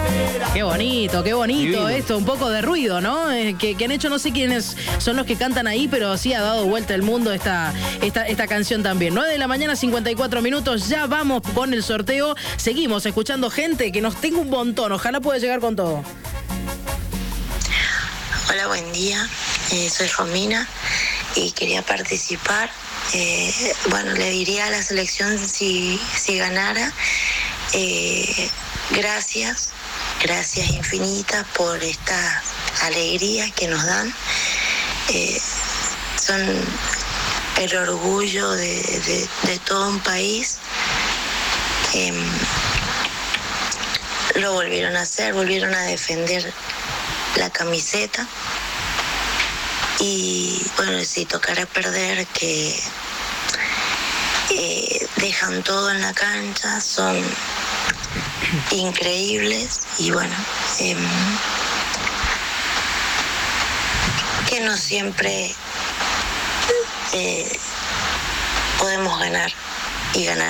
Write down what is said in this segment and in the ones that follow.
Qué bonito Divino. esto, un poco de ruido, ¿no? Que han hecho, no sé quiénes son los que cantan ahí, pero sí ha dado vuelta el mundo esta canción también. 9 de la mañana, 54 minutos, ya vamos con el sorteo. Seguimos escuchando gente que nos tenga un montón, ojalá pueda llegar con todo. Hola, buen día, soy Romina y quería participar. Bueno, le diría a la selección si ganara, gracias infinitas por esta alegría que nos dan. Son el orgullo de todo un país. Lo volvieron a hacer, volvieron a defender la camiseta. Y bueno, si tocara perder, que dejan todo en la cancha, son increíbles. Y bueno, que no siempre podemos ganar y ganar.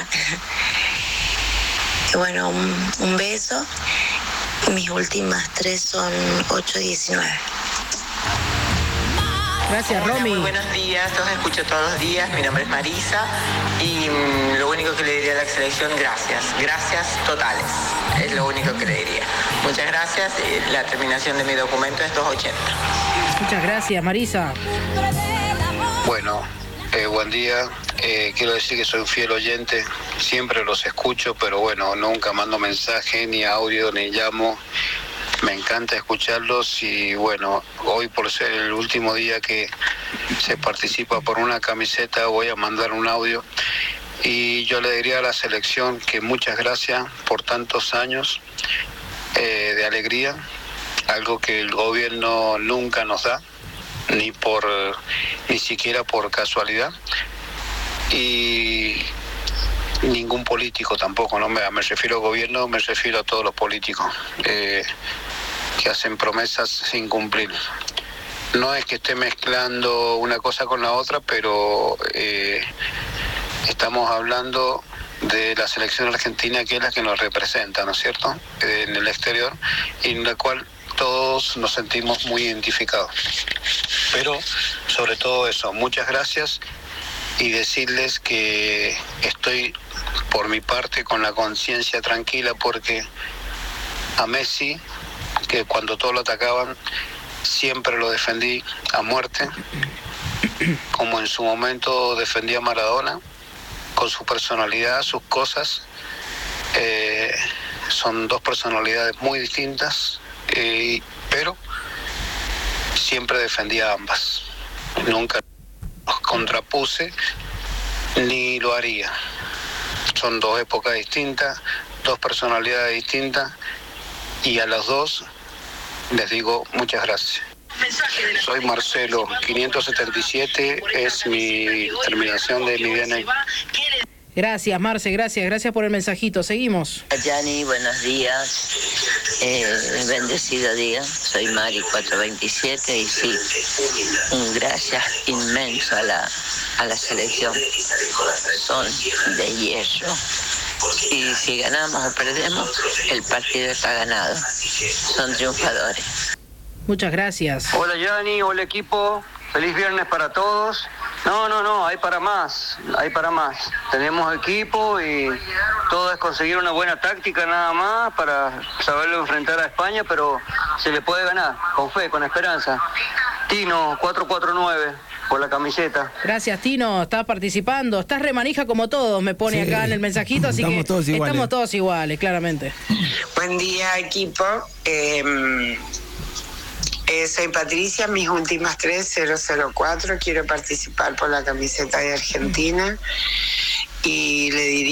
Y bueno, un beso. Mis últimas 3 son 8-19. Gracias, Hola, Romy. muy buenos días, los escucho todos los días, mi nombre es Marisa y lo único que le diría a la selección, gracias totales, es lo único que le diría. Muchas gracias, la terminación de mi documento es 280. Muchas gracias, Marisa. Bueno, buen día. Quiero decir que soy un fiel oyente, siempre los escucho, pero bueno, nunca mando mensaje, ni audio, ni llamo. Me encanta escucharlos y bueno, hoy por ser el último día que se participa por una camiseta voy a mandar un audio y yo le diría a la selección que muchas gracias por tantos años de alegría, algo que el gobierno nunca nos da, ni siquiera por casualidad, y ningún político tampoco, no me refiero al gobierno, me refiero a todos los políticos que hacen promesas sin cumplir. No es que esté mezclando una cosa con la otra, pero estamos hablando de la selección argentina, que es la que nos representa, ¿no es cierto?, en el exterior, y en la cual todos nos sentimos muy identificados. Pero sobre todo eso, muchas gracias, y decirles que estoy por mi parte con la conciencia tranquila, porque a Messi, que cuando todos lo atacaban siempre lo defendí a muerte, como en su momento defendí a Maradona, con su personalidad, sus cosas. Son dos personalidades muy distintas, pero siempre defendí a ambas, nunca los contrapuse ni lo haría. Son dos épocas distintas, dos personalidades distintas, y a las dos les digo muchas gracias. Soy Marcelo, 577 es mi terminación de mi DNI. Gracias, Marce, gracias por el mensajito. Seguimos. Yani, buenos días. Bendecido día. Soy Mari 427 y sí, un gracias inmenso a la selección. Son de hierro. Y si ganamos o perdemos, el partido está ganado. Son triunfadores. Muchas gracias. Hola Yani, hola equipo, feliz viernes para todos. No, hay para más. Tenemos equipo y todo es conseguir una buena táctica nada más para saberlo enfrentar a España, pero se le puede ganar, con fe, con esperanza. Tino, 449, por la camiseta. Gracias, Tino, estás participando, estás remanija como todos, me pone acá en el mensajito, así que estamos todos iguales, claramente. Buen día, equipo. Soy Patricia, mis últimas 3, 004. Quiero participar por la camiseta de Argentina y le diría